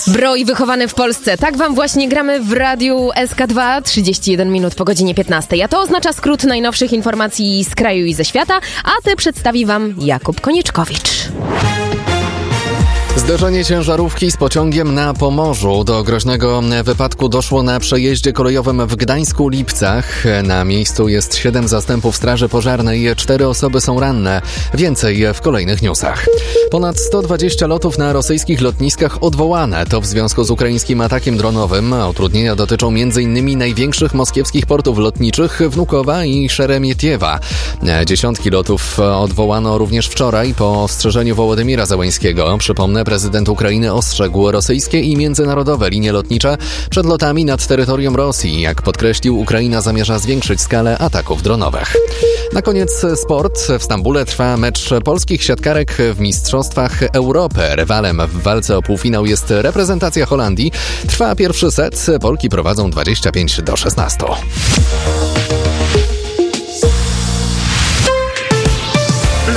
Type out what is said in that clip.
Broj wychowany w Polsce. Tak wam właśnie gramy w radiu SK2, 31 minut po godzinie 15. A to oznacza skrót najnowszych informacji z kraju i ze świata, a te przedstawi wam Jakub Konieczkowicz. Zderzenie ciężarówki z pociągiem na Pomorzu. Do groźnego wypadku doszło na przejeździe kolejowym w Gdańsku-Lipcach. Na miejscu jest 7 zastępów straży pożarnej, 4 osoby są ranne. Więcej w kolejnych newsach. Ponad 120 lotów na rosyjskich lotniskach odwołane. To w związku z ukraińskim atakiem dronowym. Utrudnienia dotyczą m.in. największych moskiewskich portów lotniczych Wnukowa i Szeremietiewa. Dziesiątki lotów odwołano również wczoraj po ostrzeżeniu Wołodymira Zełańskiego. Przypomnę, prezydent Ukrainy ostrzegł rosyjskie i międzynarodowe linie lotnicze przed lotami nad terytorium Rosji. Jak podkreślił, Ukraina zamierza zwiększyć skalę ataków dronowych. Na koniec sport. W Stambule trwa mecz polskich siatkarek w Mistrzostwach Europy. Rywalem w walce o półfinał jest reprezentacja Holandii. Trwa pierwszy set. Polki prowadzą 25-16.